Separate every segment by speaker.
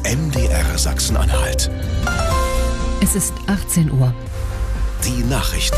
Speaker 1: MDR Sachsen-Anhalt.
Speaker 2: Es ist 18 Uhr.
Speaker 1: Die Nachrichten.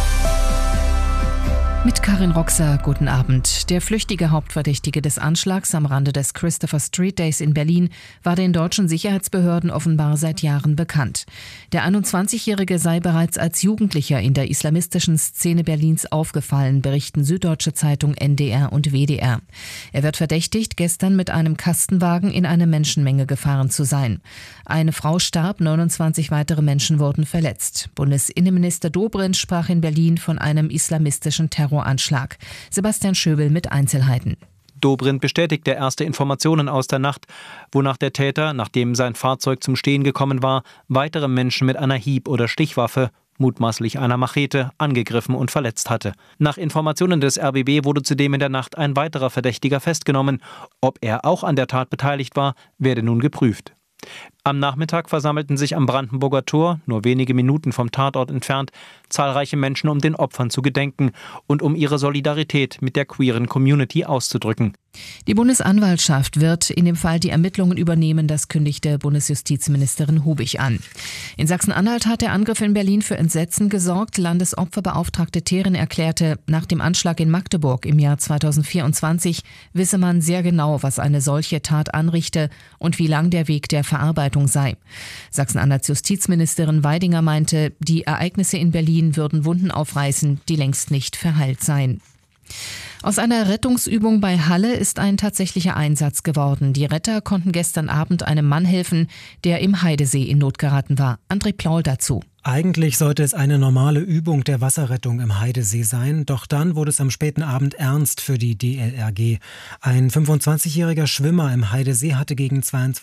Speaker 2: Mit Karin Roxer, guten Abend. Der flüchtige Hauptverdächtige des Anschlags am Rande des Christopher Street Days in Berlin war den deutschen Sicherheitsbehörden offenbar seit Jahren bekannt. Der 21-Jährige sei bereits als Jugendlicher in der islamistischen Szene Berlins aufgefallen, berichten Süddeutsche Zeitung, NDR und WDR. Er wird verdächtigt, gestern mit einem Kastenwagen in eine Menschenmenge gefahren zu sein. Eine Frau starb, 29 weitere Menschen wurden verletzt. Bundesinnenminister Dobrindt sprach in Berlin von einem islamistischen Terroranschlag. Sebastian Schöbel mit Einzelheiten.
Speaker 3: Dobrindt bestätigte erste Informationen aus der Nacht, wonach der Täter, nachdem sein Fahrzeug zum Stehen gekommen war, weitere Menschen mit einer Hieb- oder Stichwaffe, mutmaßlich einer Machete, angegriffen und verletzt hatte. Nach Informationen des RBB wurde zudem in der Nacht ein weiterer Verdächtiger festgenommen. Ob er auch an der Tat beteiligt war, werde nun geprüft. Am Nachmittag versammelten sich am Brandenburger Tor, nur wenige Minuten vom Tatort entfernt, zahlreiche Menschen, um den Opfern zu gedenken und um ihre Solidarität mit der queeren Community auszudrücken.
Speaker 2: Die Bundesanwaltschaft wird in dem Fall die Ermittlungen übernehmen, das kündigte Bundesjustizministerin Hubig an. In Sachsen-Anhalt hat der Angriff in Berlin für Entsetzen gesorgt. Landesopferbeauftragte Theren erklärte, nach dem Anschlag in Magdeburg im Jahr 2024 wisse man sehr genau, was eine solche Tat anrichte und wie lang der Weg der Verarbeitung sei. Sachsen-Anhalts Justizministerin Weidinger meinte, die Ereignisse in Berlin würden Wunden aufreißen, die längst nicht verheilt seien. Aus einer Rettungsübung bei Halle ist ein tatsächlicher Einsatz geworden. Die Retter konnten gestern Abend einem Mann helfen, der im Heidesee in Not geraten war. André Plaul dazu.
Speaker 4: Eigentlich sollte es eine normale Übung der Wasserrettung im Heidesee sein, doch dann wurde es am späten Abend ernst für die DLRG. Ein 25-jähriger Schwimmer im Heidesee hatte gegen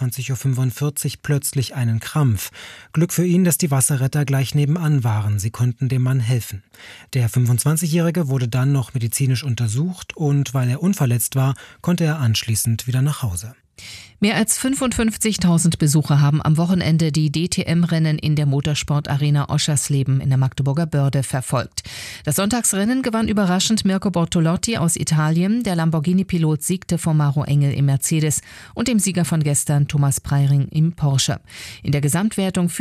Speaker 4: 22:45 Uhr plötzlich einen Krampf. Glück für ihn, dass die Wasserretter gleich nebenan waren. Sie konnten dem Mann helfen. Der 25-jährige wurde dann noch medizinisch untersucht und weil er unverletzt war, konnte er anschließend wieder nach Hause.
Speaker 2: Mehr als 55.000 Besucher haben am Wochenende die DTM-Rennen in der Motorsportarena Oschersleben in der Magdeburger Börde verfolgt. Das Sonntagsrennen gewann überraschend Mirko Bortolotti aus Italien. Der Lamborghini-Pilot siegte vor Maro Engel im Mercedes und dem Sieger von gestern Thomas Preiring im Porsche. In der Gesamtwertung